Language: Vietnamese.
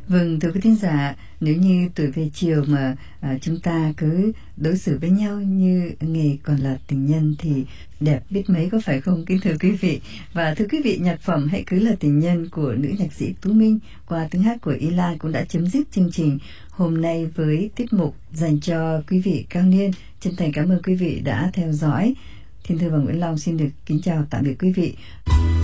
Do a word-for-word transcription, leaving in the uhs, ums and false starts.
Vâng, thưa quý thính giả, nếu như tuổi về chiều mà à, chúng ta cứ đối xử với nhau như nghề còn là tình nhân thì đẹp biết mấy, có phải không kính thưa quý vị? Và thưa quý vị, nhạc phẩm Hãy Cứ Là Tình Nhân của nữ nhạc sĩ Tú Minh qua tiếng hát của Y Lan cũng đã chấm dứt chương trình hôm nay với tiết mục dành cho quý vị cao niên. Chân thành cảm ơn quý vị đã theo dõi. Thiên Thư và Nguyễn Long xin được kính chào tạm biệt quý vị.